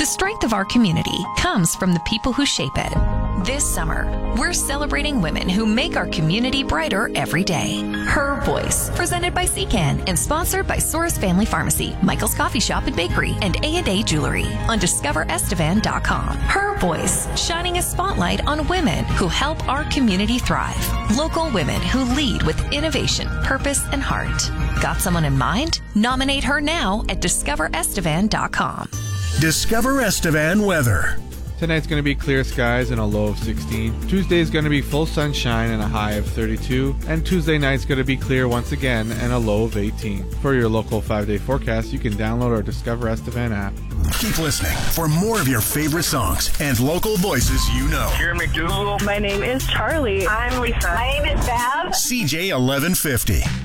The strength of our community comes from the people who shape it. This summer, we're celebrating women who make our community brighter every day. Her Voice, presented by Secan and sponsored by Soros Family Pharmacy, Michael's Coffee Shop and Bakery, and A&A Jewelry on DiscoverEstevan.com. Her Voice, shining a spotlight on women who help our community thrive. Local women who lead with innovation, purpose, and heart. Got someone in mind? Nominate her now at DiscoverEstevan.com. Discover Estevan weather. Tonight's going to be clear skies and a low of 16. Tuesday is going to be full sunshine and a high of 32. And Tuesday night's going to be clear once again and a low of 18. For your local 5-day forecast, you can download our Discover Estevan app. Keep listening for more of your favorite songs and local voices you know. Here McDougal. My name is Charlie. I'm Lisa. My name is Bab. CJ 1150.